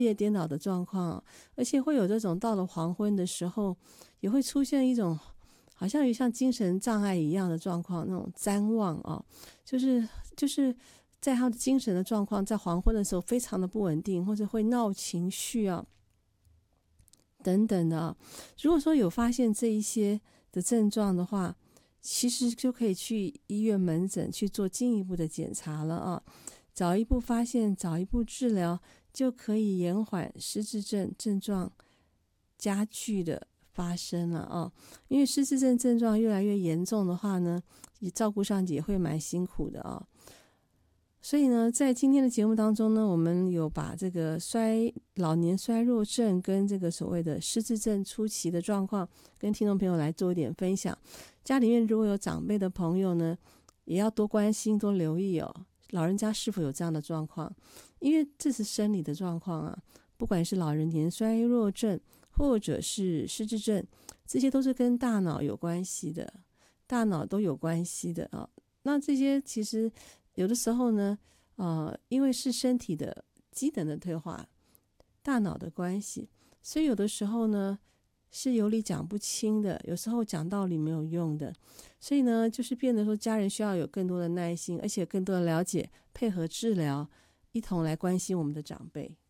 夜颠倒的状况，而且会有这种到了黄昏的时候，也会出现一种好像有像精神障碍一样的状况，那种谵妄啊，就是在他的精神的状况，在黄昏的时候非常的不稳定，或者会闹情绪啊等等的啊。如果说有发现这一些的症状的话，其实就可以去医院门诊去做进一步的检查了啊。早一步发现，早一步治疗，就可以延缓失智症症状加剧的发生了啊。因为失智症症状越来越严重的话呢，也照顾上也会蛮辛苦的啊。所以呢，在今天的节目当中呢，我们有把这个老年衰弱症跟这个所谓的失智症初期的状况，跟听众朋友来做一点分享。家里面如果有长辈的朋友呢，也要多关心、多留意哦，老人家是否有这样的状况，因为这是生理的状况啊。不管是老人年衰弱症，或者是失智症，这些都是跟大脑有关系的，大脑都有关系的啊。那这些其实有的时候呢，因为是身体的机能的退化，大脑的关系，所以有的时候呢是有理讲不清的，有时候讲道理没有用的。所以呢，就是变得说家人需要有更多的耐心，而且更多的了解，配合治疗，一同来关心我们的长辈。